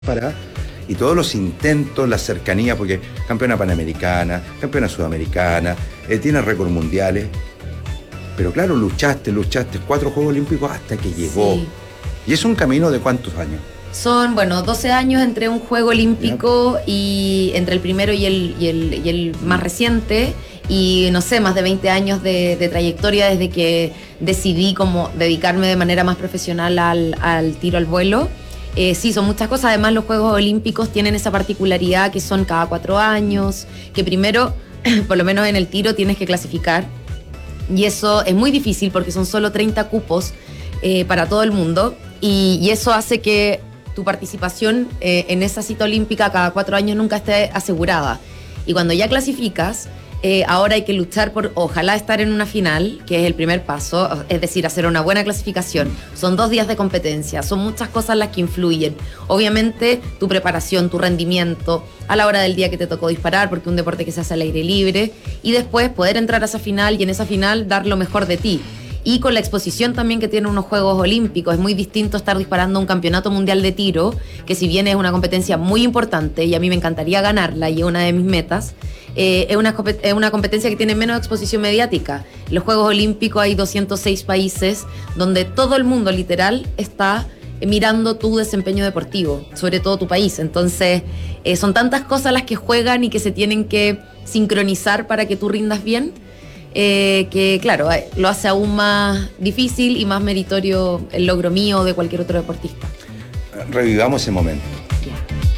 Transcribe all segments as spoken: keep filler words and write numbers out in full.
para y todos los intentos, la cercanía, porque campeona panamericana, campeona sudamericana, eh, tiene récords mundiales, pero claro, luchaste, luchaste, cuatro Juegos Olímpicos hasta que llegó. Sí. ¿Y es un camino de cuántos años? Son, bueno, doce años entre un Juego Olímpico yeah. y entre el primero y el, y el, y el más reciente, y no sé, más de veinte años de, de trayectoria desde que decidí como dedicarme de manera más profesional al, al tiro al vuelo. Eh, sí, son muchas cosas. Además, los Juegos Olímpicos tienen esa particularidad que son cada cuatro años, que primero, por lo menos en el tiro, tienes que clasificar. Y eso es muy difícil porque son solo treinta cupos eh, para todo el mundo. Y, y eso hace que tu participación eh, en esa cita olímpica cada cuatro años nunca esté asegurada. Y cuando ya clasificas, eh, ahora hay que luchar por, ojalá, estar en una final, que es el primer paso, es decir, hacer una buena clasificación. Son dos días de competencia, son muchas cosas las que influyen. Obviamente, tu preparación, tu rendimiento, a la hora del día que te tocó disparar, porque es un deporte que se hace al aire libre, y después poder entrar a esa final y en esa final dar lo mejor de ti. Y con la exposición también que tienen unos Juegos Olímpicos, es muy distinto estar disparando un campeonato mundial de tiro, que si bien es una competencia muy importante y a mí me encantaría ganarla y es una de mis metas, eh, es, una, es una competencia que tiene menos exposición mediática. En los Juegos Olímpicos hay doscientos seis países donde todo el mundo literal está mirando tu desempeño deportivo, sobre todo tu país. Entonces eh, son tantas cosas las que juegan y que se tienen que sincronizar para que tú rindas bien. Eh, que claro, lo hace aún más difícil y más meritorio el logro mío o de cualquier otro deportista. Revivamos ese momento. Yeah.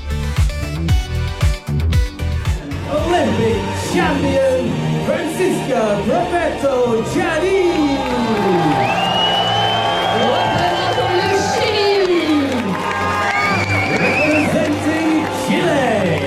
Olympic champion Francisca Roberto Chadi. Representing Chile.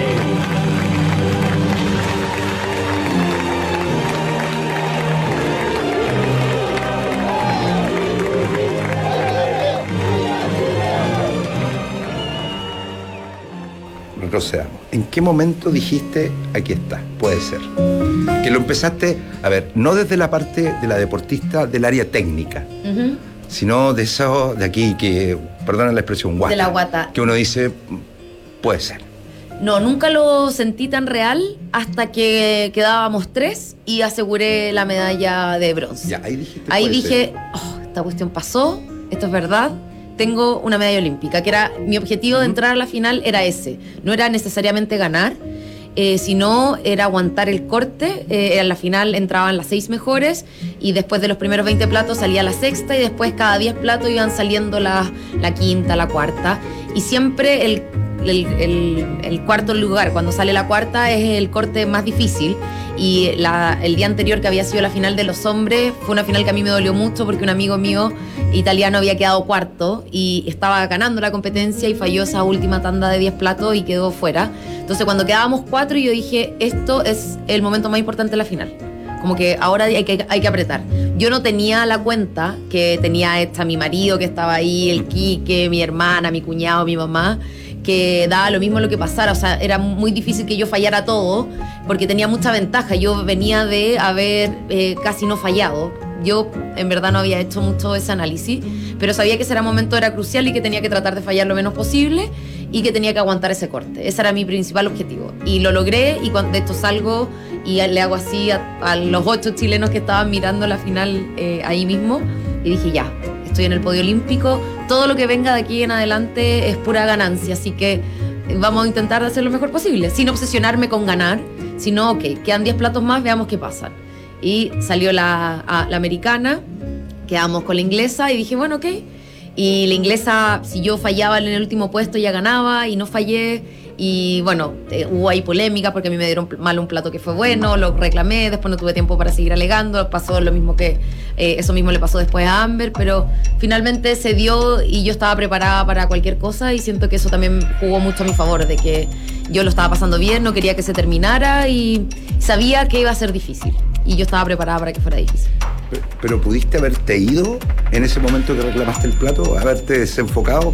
Retrocedamos. ¿En qué momento dijiste, aquí está, puede ser? Que lo empezaste, a ver, no desde la parte de la deportista del área técnica, uh-huh. sino de eso de aquí, que, perdona la expresión, guata. De la guata. Que uno dice, puede ser. No, nunca lo sentí tan real hasta que quedábamos tres y aseguré la medalla de bronce. Ya, ahí dijiste, ahí dije, oh, esta cuestión pasó, esto es verdad. Tengo una medalla olímpica, que era mi objetivo de entrar a la final, era ese. No era necesariamente ganar, eh, sino era aguantar el corte. Eh, en la final entraban las seis mejores y después de los primeros veinte platos salía la sexta y después cada diez platos iban saliendo la, la quinta, la cuarta. Y siempre el, el, el, el cuarto lugar, cuando sale la cuarta, es el corte más difícil. Y la, el día anterior, que había sido la final de los hombres, fue una final que a mí me dolió mucho porque un amigo mío italiano había quedado cuarto y estaba ganando la competencia y falló esa última tanda de diez platos y quedó fuera. Entonces cuando quedábamos cuatro yo dije, esto es el momento más importante de la final, como que ahora hay que, hay que apretar. Yo no tenía la cuenta que tenía esta, mi marido que estaba ahí, el Quique, mi hermana, mi cuñado, mi mamá, que daba lo mismo lo que pasara. O sea, era muy difícil que yo fallara todo porque tenía mucha ventaja. Yo venía de haber eh, casi no fallado. Yo en verdad no había hecho mucho ese análisis, pero sabía que ese momento era crucial y que tenía que tratar de fallar lo menos posible y que tenía que aguantar ese corte. Ese era mi principal objetivo y lo logré. Y cuando de esto salgo y le hago así a, a los ocho chilenos que estaban mirando la final eh, ahí mismo y dije, ya, estoy en el podio olímpico, todo lo que venga de aquí en adelante es pura ganancia, así que vamos a intentar hacer lo mejor posible, sin obsesionarme con ganar, sino, ok, quedan diez platos más, veamos qué pasa. Y salió la, a, la americana, quedamos con la inglesa y dije, bueno, ok. Y la inglesa, si yo fallaba en el último puesto, ya ganaba y no fallé. Y bueno, eh, hubo ahí polémica porque a mí me dieron mal un plato que fue bueno, lo reclamé, después no tuve tiempo para seguir alegando, pasó lo mismo que, eh, eso mismo le pasó después a Amber, pero finalmente se dio y yo estaba preparada para cualquier cosa y siento que eso también jugó mucho a mi favor, de que yo lo estaba pasando bien, no quería que se terminara y sabía que iba a ser difícil y yo estaba preparada para que fuera difícil. Pero, pero ¿pudiste haberte ido en ese momento que reclamaste el plato? ¿Haberte desenfocado?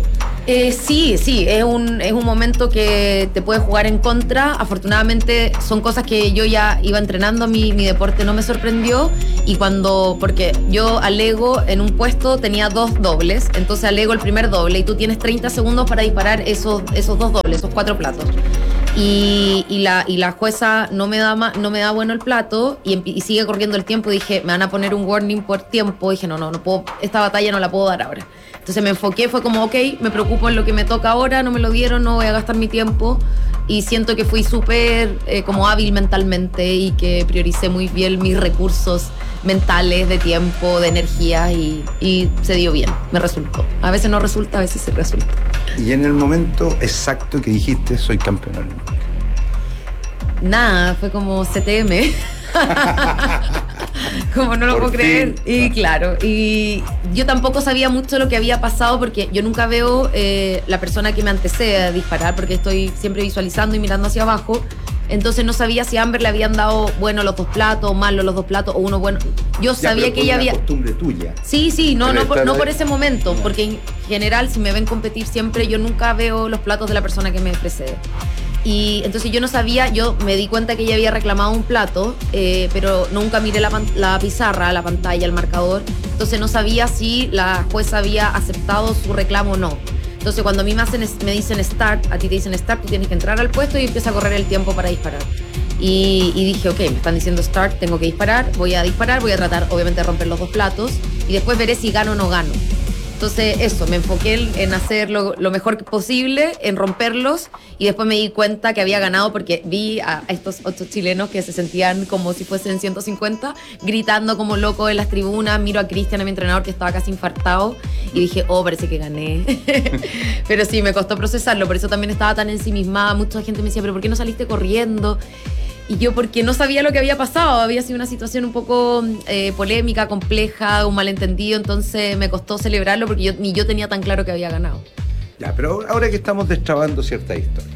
Eh, sí, sí, es un, es un momento que te puede jugar en contra. Afortunadamente son cosas que yo ya iba entrenando, mi, mi deporte no me sorprendió. Y cuando, porque yo alego en un puesto tenía dos dobles, entonces alego el primer doble y tú tienes treinta segundos para disparar esos, esos dos dobles, esos cuatro platos. Y, y, la, y la jueza no me da ma, no me da bueno el plato y, y sigue corriendo el tiempo. Dije, me van a poner un warning por tiempo. Dije, no, no, no puedo, esta batalla no la puedo dar ahora. Entonces me enfoqué, fue como, ok, me preocupo en lo que me toca ahora, no me lo dieron, no voy a gastar mi tiempo. Y siento que fui súper eh, como hábil mentalmente y que prioricé muy bien mis recursos mentales, de tiempo, de energía y, y se dio bien, me resultó. A veces no resulta, a veces sí resulta. Y en el momento exacto que dijiste, soy campeón olímpico. Nada, fue como C T M. Como no lo Por puedo creer. fin. Y claro, y yo tampoco sabía mucho lo que había pasado porque yo nunca veo eh, la persona que me antecede a disparar porque estoy siempre visualizando y mirando hacia abajo. Entonces no sabía si a Amber le habían dado bueno los dos platos o malo los dos platos o uno bueno. Yo Ya, sabía pero que por ella una había... costumbre tuya. Sí, sí, no, Pero no, por, esta no no por es- ese momento, Ya. porque en general si me ven competir siempre yo nunca veo los platos de la persona que me precede. Y entonces yo no sabía, yo me di cuenta que ella había reclamado un plato, eh, pero nunca miré la, pan- la pizarra, la pantalla, el marcador, entonces no sabía si la jueza había aceptado su reclamo o no. Entonces cuando a mí me, hacen, me dicen start, a ti te dicen start, tú tienes que entrar al puesto y empieza a correr el tiempo para disparar. Y, y dije, ok, me están diciendo start, tengo que disparar, voy a disparar, voy a tratar obviamente de romper los dos platos y después veré si gano o no gano. Entonces eso, me enfoqué en, en hacer lo, lo mejor posible, en romperlos y después me di cuenta que había ganado porque vi a, a estos ocho chilenos que se sentían como si fuesen ciento cincuenta, gritando como locos en las tribunas. Miro a Cristian, a mi entrenador, que estaba casi infartado y dije, oh, parece que gané. Pero sí, me costó procesarlo, por eso también estaba tan ensimismada. Mucha gente me decía, pero ¿por qué no saliste corriendo? Y yo porque no sabía lo que había pasado, había sido una situación un poco eh, polémica, compleja, un malentendido, entonces me costó celebrarlo porque yo, ni yo tenía tan claro que había ganado. Ya, pero ahora que estamos destrabando cierta historia,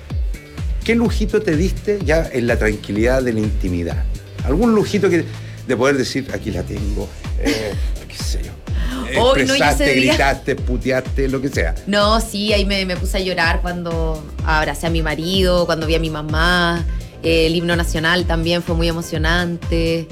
¿qué lujito te diste ya en la tranquilidad de la intimidad? ¿Algún lujito que de poder decir, aquí la tengo, eh, qué sé yo? Oh, no, yo Expresaste, ese día- gritaste, puteaste, lo que sea. No, sí, ahí me, me puse a llorar cuando abracé a mi marido, cuando vi a mi mamá. Eh, el himno nacional también fue muy emocionante.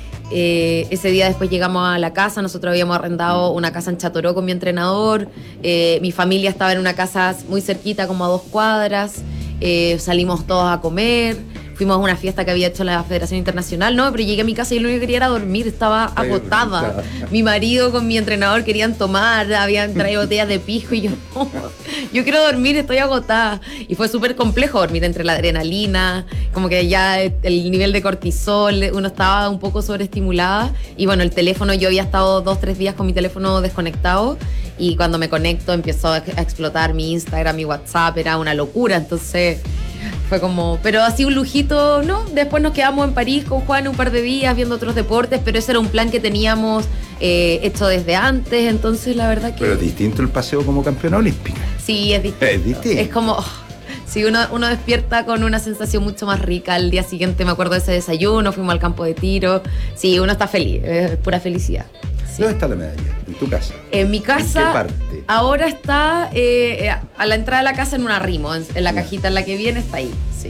Eh, ese día después llegamos a la casa, nosotros habíamos arrendado una casa en Chatoró con mi entrenador. Eh, mi familia estaba en una casa muy cerquita, como a dos cuadras. Eh, salimos todos a comer. Fuimos a una fiesta que había hecho la Federación Internacional, no, pero llegué a mi casa y lo único que quería era dormir, estaba Ay, agotada. claro. Mi marido con mi entrenador querían tomar, habían traído botellas de pisco y yo, no, yo quiero dormir, estoy agotada. Y fue súper complejo dormir entre la adrenalina, como que ya el nivel de cortisol, uno estaba un poco sobreestimulada. Y bueno, el teléfono, yo había estado dos, tres días con mi teléfono desconectado y cuando me conecto empezó a explotar mi Instagram, mi WhatsApp, era una locura, entonces... Fue como, pero así un lujito, ¿no? Después nos quedamos en París con Juan un par de días viendo otros deportes, pero ese era un plan que teníamos eh, hecho desde antes, entonces la verdad que... Pero es distinto el paseo como campeona olímpica. Sí, es distinto. Es distinto. Es como, oh, sí, uno, uno despierta con una sensación mucho más rica. Al día siguiente me acuerdo de ese desayuno, fuimos al campo de tiro. Sí, uno está feliz, es pura felicidad. Sí. ¿Dónde está la medalla? ¿En tu casa? En mi casa, ¿En qué parte? ahora está eh, a la entrada de la casa en un arrimo, en, en la Ya. cajita en la que viene está ahí, sí.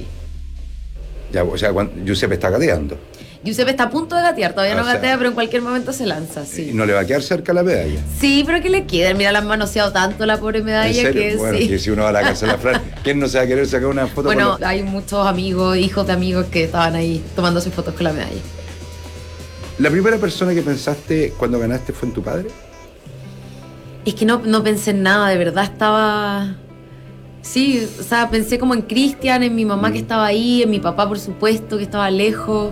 Ya, o sea, cuando Giuseppe está gateando. Giuseppe está a punto de gatear, todavía O no sea, gatea, pero en cualquier momento se lanza, Y sí. no le va a quedar cerca la medalla. Sí, pero ¿qué le queda? Mira, la han manoseado tanto la pobre ¿En medalla serio? que Bueno, sí. que si uno va a la casa de la Fran, ¿quién no se va a querer sacar una foto Bueno, con la... hay muchos amigos, hijos de amigos que estaban ahí tomándose fotos con la medalla. ¿La primera persona que pensaste cuando ganaste fue en tu padre? Es que no, no pensé en nada, de verdad estaba... Sí, o sea, pensé como en Cristian, en mi mamá Mm. que estaba ahí, en mi papá, por supuesto, que estaba lejos.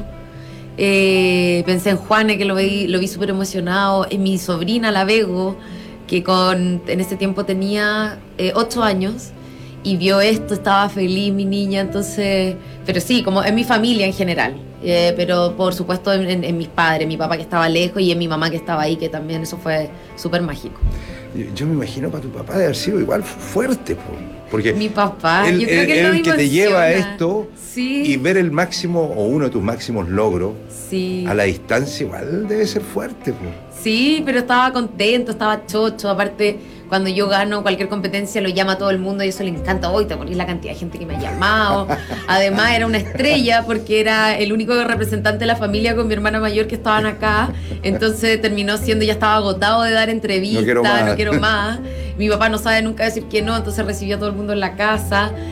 Eh, pensé en Juane, que lo vi, lo vi súper emocionado, en mi sobrina, la Bego, que con, en ese tiempo tenía eh, ocho años y vio esto, estaba feliz mi niña, entonces... Pero sí, como en mi familia en general, eh, pero por supuesto en, en- en mis padres, mi papá que estaba lejos y en mi mamá que estaba ahí, que también eso fue súper mágico. Yo, yo me imagino para tu papá de haber sido igual fuerte, po, porque Mi papá, él, yo creo él- que él lo el que te lleva a emociona. esto Sí. y ver el máximo o uno de tus máximos logros Sí. a la distancia igual debe ser fuerte, po. Sí, pero estaba contento, estaba chocho. Aparte, Cuando yo gano cualquier competencia lo llama a todo el mundo y eso le encanta. Hoy te morís la cantidad de gente que me ha llamado. Además era una estrella porque era el único representante de la familia con mi hermana mayor que estaban acá. Entonces terminó siendo, ya estaba agotado de dar entrevistas, No quiero más. no quiero más. Mi papá no sabe nunca decir que no, entonces recibió a todo el mundo en la casa.